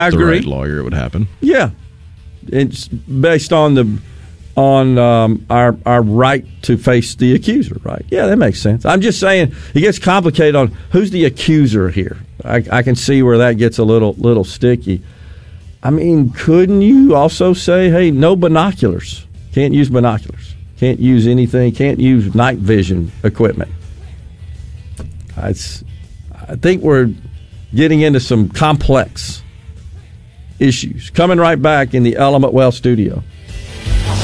the agree. right lawyer, it would happen. Yeah, it's based on our right to face the accuser, right? Yeah, that makes sense. I'm just saying it gets complicated on who's the accuser here. I can see where that gets a little sticky. I mean, couldn't you also say, hey, no binoculars? Can't use binoculars. Can't use anything. Can't use night vision equipment. I think we're getting into some complex issues. Coming right back in the Element Wealth studio.